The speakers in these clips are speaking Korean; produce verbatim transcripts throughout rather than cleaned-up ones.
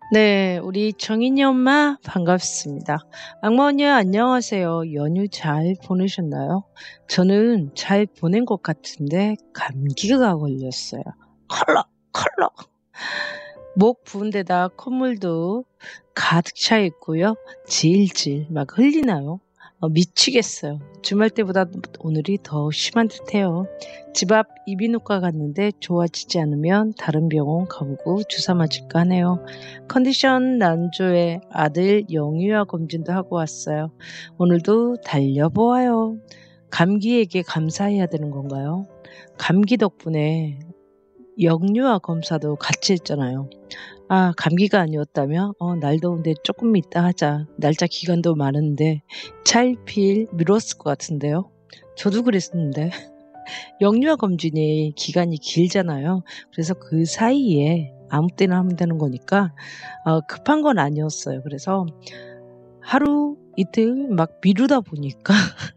네. 우리 정인이 엄마 반갑습니다. 악마 언니 안녕하세요. 연휴 잘 보내셨나요? 저는 잘 보낸 것 같은데 감기가 걸렸어요. 컬럭 컬럭. 목 부은 데다 콧물도 가득 차 있고요. 질질 막 흘리나요? 어 미치겠어요. 주말 때보다 오늘이 더 심한 듯해요. 집 앞 이비인후과 갔는데 좋아지지 않으면 다른 병원 가보고 주사 맞을까 하네요. 컨디션 난조에 아들 영유아 검진도 하고 왔어요. 오늘도 달려보아요. 감기에게 감사해야 되는 건가요? 감기 덕분에 영유아 검사도 같이 했잖아요. 아 감기가 아니었다면 '어 날 더운데 쪼끔 이따 하자. 날짜 기간도 많은데.' 차일피일 미뤘을 것 같은데요. 저도 그랬었는데. 영유아 검진이 기간이 길잖아요. 그래서 그 사이에 아무 때나 하면 되는 거니까 어 급한 건 아니었어요. 그래서 하루 이틀 막 미루다 보니까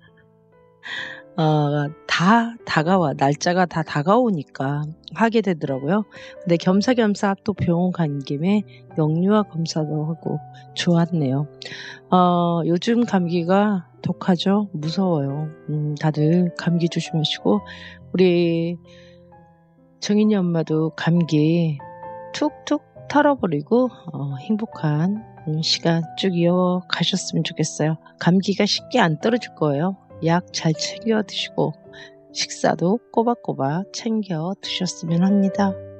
어 다 다가와 날짜가 다 다가오니까 하게 되더라고요. 근데 겸사겸사 또 병원 간 김에 영유아 검사도 하고 좋았네요. 어 요즘 감기가 독하죠. 무서워요. 음 다들 감기 조심하시고 우리 정인이 엄마도 감기 툭툭 털어버리고 어 행복한 음 시간 쭉 이어가셨으면 좋겠어요. 감기가 쉽게 안 떨어질 거예요. 약 잘 챙겨 드시고 식사도 꼬박꼬박 챙겨 드셨으면 합니다.